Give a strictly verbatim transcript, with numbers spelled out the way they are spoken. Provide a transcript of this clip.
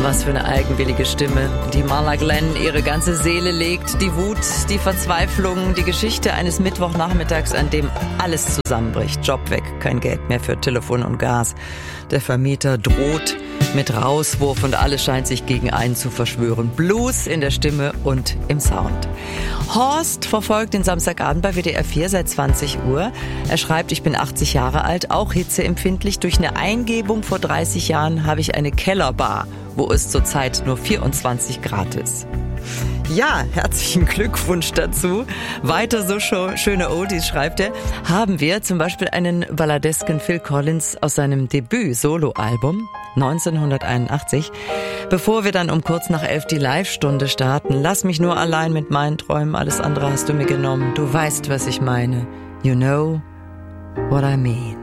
Was für eine eigenwillige Stimme, die Marla Glenn ihre ganze Seele legt. Die Wut, die Verzweiflung, die Geschichte eines Mittwochnachmittags, an dem alles zusammenbricht. Job weg, kein Geld mehr für Telefon und Gas. Der Vermieter droht mit Rauswurf und alles scheint sich gegen einen zu verschwören. Blues in der Stimme und im Sound. Horst verfolgt den Samstagabend bei W D R vier seit zwanzig Uhr. Er schreibt, ich bin achtzig Jahre alt, auch hitzeempfindlich. Durch eine Eingebung vor dreißig Jahren habe ich eine Kellerbar, wo es zurzeit nur vierundzwanzig Grad ist. Ja, herzlichen Glückwunsch dazu. Weiter so schöne Oldies, schreibt er, haben wir zum Beispiel einen balladesken Phil Collins aus seinem Debüt-Solo-Album neunzehnhunderteinundachtzig. Bevor wir dann um kurz nach elf die Live-Stunde starten, lass mich nur allein mit meinen Träumen, alles andere hast du mir genommen. Du weißt, was ich meine. You know what I mean.